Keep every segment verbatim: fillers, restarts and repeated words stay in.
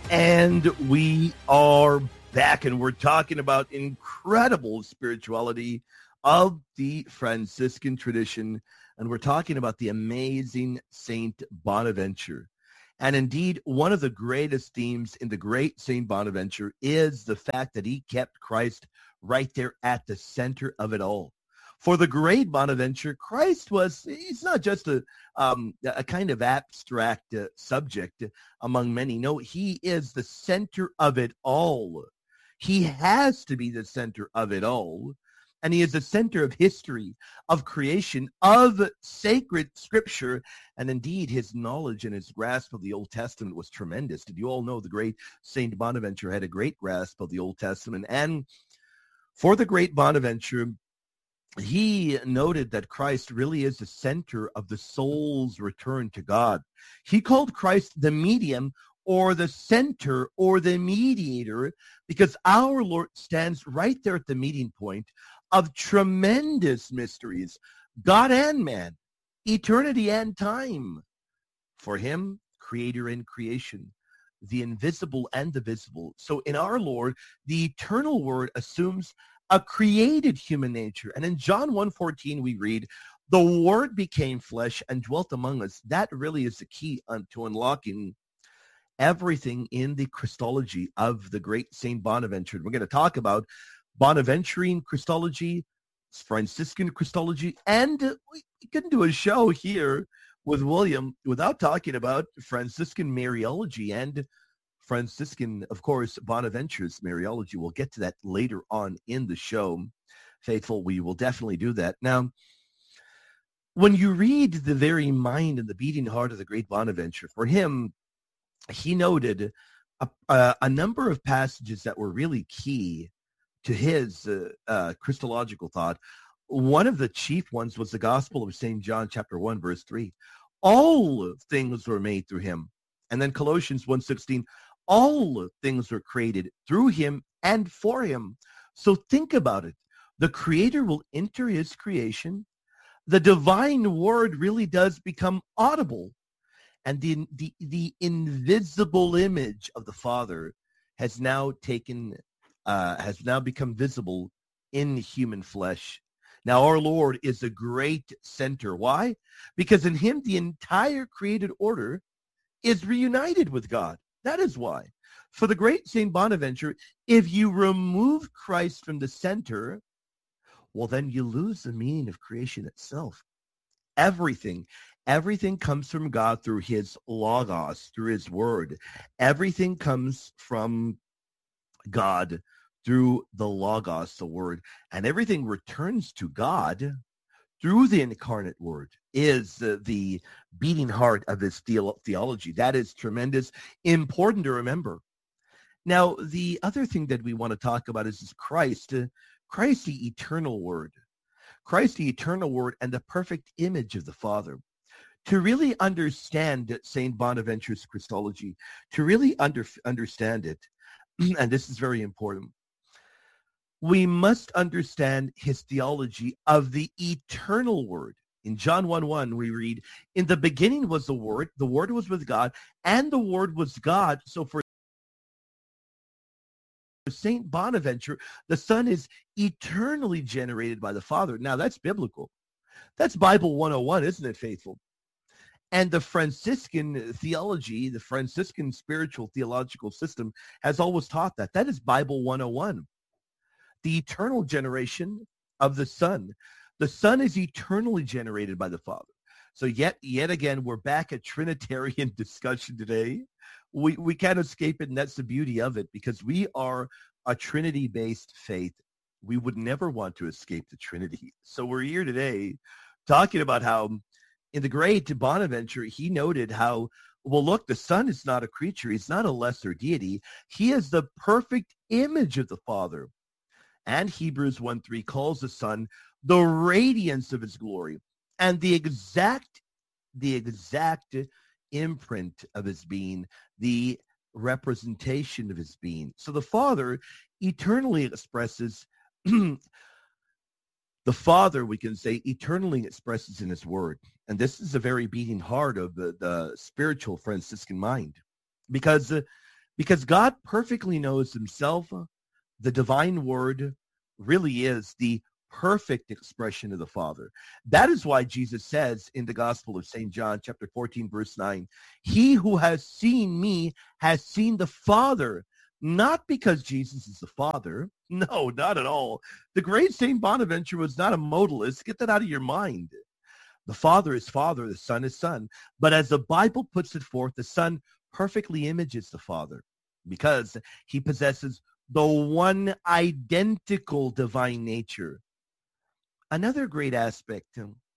And we are back, and we're talking about incredible spirituality of the Franciscan tradition, and we're talking about the amazing Saint Bonaventure. And indeed, one of the greatest themes in the great Saint Bonaventure is the fact that he kept Christ right there at the center of it all. For the great Bonaventure, Christ was, he's not just a, um, a kind of abstract uh, subject among many. No, he is the center of it all. He has to be the center of it all. And he is the center of history, of creation, of sacred scripture. And indeed, his knowledge and his grasp of the Old Testament was tremendous. Did you all know the great Saint Bonaventure had a great grasp of the Old Testament? And for the great Bonaventure, he noted that Christ really is the center of the soul's return to God. He called Christ the medium or the center or the mediator because our Lord stands right there at the meeting point of tremendous mysteries, God and man, eternity and time. For him, creator and creation, the invisible and the visible. So in our Lord, the eternal word assumes a created human nature. And in John one fourteen, we read, the word became flesh and dwelt among us. That really is the key to unlocking everything in the Christology of the great Saint Bonaventure. We're going to talk about Bonaventurine Christology, Franciscan Christology, and we can do a show here with William without talking about Franciscan Mariology and Franciscan, of course, Bonaventure's Mariology. We'll get to that later on in the show. Faithful, we will definitely do that. Now, when you read the very mind and the beating heart of the great Bonaventure, for him, he noted a, a, a number of passages that were really key to his uh, uh, Christological thought. One of the chief ones was the Gospel of Saint John, chapter one, verse three. All things were made through him. And then Colossians one sixteen, all things were created through him and for him. So think about it. The Creator will enter his creation. The divine word really does become audible. And the, the, the invisible image of the Father has now taken, uh, has now become visible in human flesh. Now, our Lord is a great center. Why? Because in him, the entire created order is reunited with God. That is why. For the great Saint Bonaventure, if you remove Christ from the center, well, then you lose the meaning of creation itself. Everything, everything comes from God through his logos, through his word. Everything comes from God through the logos, the word. And everything returns to God through the incarnate word, is uh, the beating heart of his theolo- theology. That is tremendous, important to remember. Now, the other thing that we want to talk about is, is Christ, uh, Christ the eternal word, Christ the eternal word and the perfect image of the Father. To really understand Saint Bonaventure's Christology, to really under, understand it, and this is very important, we must understand his theology of the eternal word. In John one one, we read, in the beginning was the Word, the Word was with God, and the Word was God. So for Saint Bonaventure, the Son is eternally generated by the Father. Now, that's biblical. That's Bible one oh one, isn't it, faithful? And the Franciscan theology, the Franciscan spiritual theological system has always taught that. That is Bible one oh one. The eternal generation of the Son. The Son is eternally generated by the Father. So yet, yet again, we're back at Trinitarian discussion today. We we can't escape it, and that's the beauty of it, because we are a Trinity-based faith. We would never want to escape the Trinity. So we're here today talking about how in the great Bonaventure, he noted how, well, look, the Son is not a creature. He's not a lesser deity. He is the perfect image of the Father. And Hebrews one three calls the Son the radiance of his glory and the exact, the exact imprint of his being, the representation of his being. So the Father eternally expresses, the Father, we can say, eternally expresses in his word. And this is a very beating heart of the, the spiritual Franciscan mind, because uh, because God perfectly knows himself. The divine word really is the perfect expression of the Father. That is why Jesus says in the Gospel of Saint John, chapter fourteen, verse nine, he who has seen me has seen the Father. Not because Jesus is the Father. No, not at all. The great Saint Bonaventure was not a modalist. Get that out of your mind. The Father is Father, the Son is Son. But as the Bible puts it forth, the Son perfectly images the Father because he possesses the one identical divine nature. Another great aspect,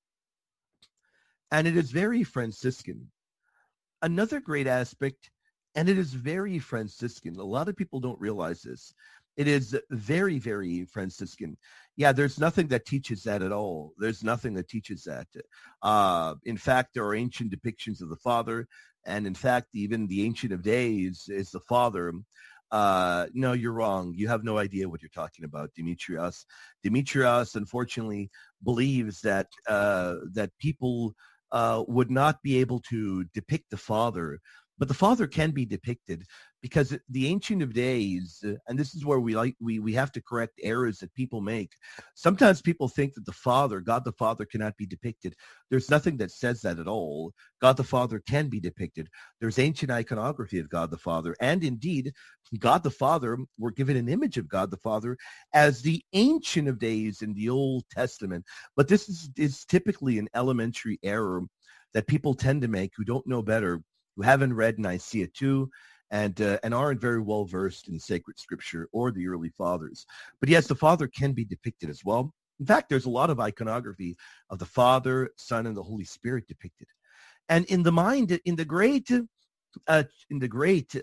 and it is very Franciscan, another great aspect, and it is very Franciscan. A lot of people don't realize this. It is very, very Franciscan. Yeah, there's nothing that teaches that at all. There's nothing that teaches that. Uh, in fact, there are ancient depictions of the Father, and in fact, even the Ancient of Days is the Father. Uh, no, you're wrong. You have no idea what you're talking about, Demetrios. Demetrios, unfortunately, believes that uh, that people uh, would not be able to depict the Father, but the Father can be depicted because the Ancient of Days, and this is where we like we we have to correct errors that people make. Sometimes people think that the Father, God the Father, cannot be depicted. There's nothing that says that at all. God the Father can be depicted. There's ancient iconography of God the Father, and indeed, God the Father, we're given an image of God the Father as the Ancient of Days in the Old Testament. But this is, is typically an elementary error that people tend to make who don't know better, who haven't read Nicaea two, and uh, and aren't very well versed in sacred scripture or the early fathers. But yes, the Father can be depicted as well. In fact, there's a lot of iconography of the Father, Son, and the Holy Spirit depicted. And in the mind, in the great, uh, in the great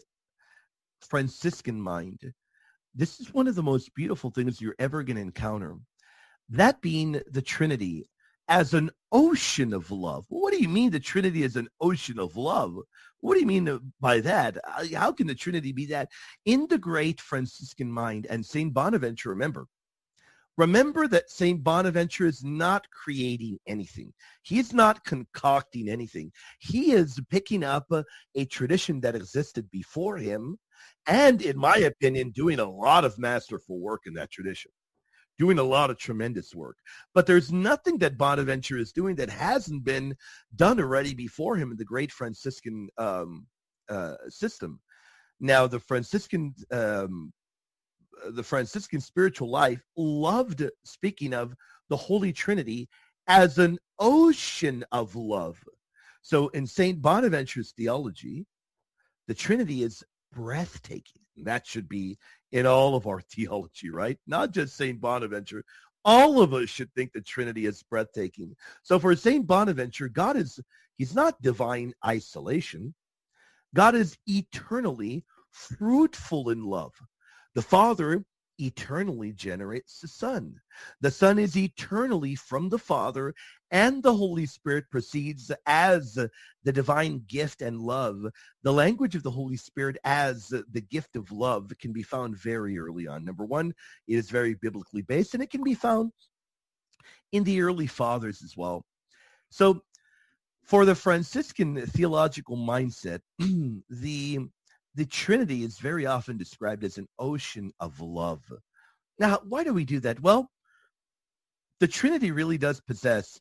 Franciscan mind, this is one of the most beautiful things you're ever going to encounter. That being the Trinity as an ocean of love. What do you mean the Trinity is an ocean of love? What do you mean by that? How can the Trinity be that? In the great Franciscan mind, and Saint Bonaventure, remember, remember that Saint Bonaventure is not creating anything. He is not concocting anything. He is picking up a, a tradition that existed before him, and in my opinion, doing a lot of masterful work in that tradition. Doing a lot of tremendous work. But there's nothing that Bonaventure is doing that hasn't been done already before him in the great Franciscan um, uh, system. Now, the Franciscan um, the Franciscan spiritual life loved speaking of the Holy Trinity as an ocean of love. So in Saint Bonaventure's theology, the Trinity is breathtaking. That should be in all of our theology, right? Not just Saint Bonaventure. All of us should think the Trinity is breathtaking. So for Saint Bonaventure, God is, he's not divine isolation. God is eternally fruitful in love. The Father eternally generates the Son. The Son is eternally from the Father, and the Holy Spirit proceeds as the divine gift and love. The language of the Holy Spirit as the gift of love can be found very early on. Number one, it is very biblically based, and it can be found in the early fathers as well. So for the Franciscan theological mindset, the The Trinity is very often described as an ocean of love. Now, why do we do that? Well, the Trinity really does possess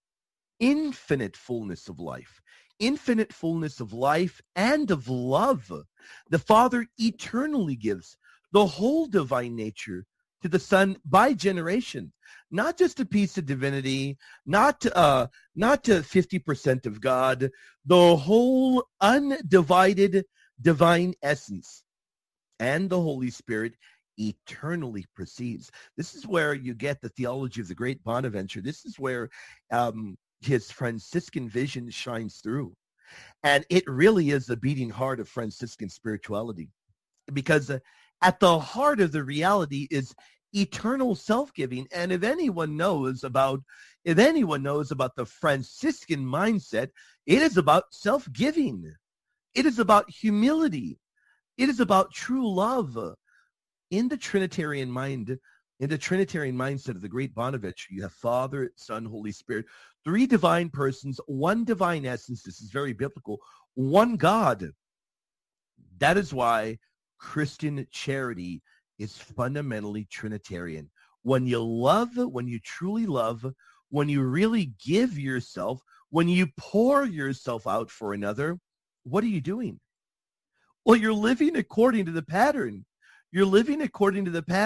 infinite fullness of life, infinite fullness of life and of love. The Father eternally gives the whole divine nature to the Son by generation, not just a piece of divinity, not uh, not to fifty percent of God, the whole undivided divine essence, and the Holy Spirit eternally proceeds. This is where you get the theology of the great Bonaventure. This is where um, his Franciscan vision shines through. And it really is the beating heart of Franciscan spirituality, because uh, at the heart of the reality is eternal self-giving. And if anyone knows about, if anyone knows about the Franciscan mindset, it is about self-giving. It is about humility. It is about true love. In the Trinitarian mind, in the Trinitarian mindset of the great Bonaventure, you have Father, Son, Holy Spirit, three divine persons, one divine essence. This is very biblical. One God. That is why Christian charity is fundamentally Trinitarian. When you love, when you truly love, when you really give yourself, when you pour yourself out for another, what are you doing? Well, you're living according to the pattern. You're living according to the pattern.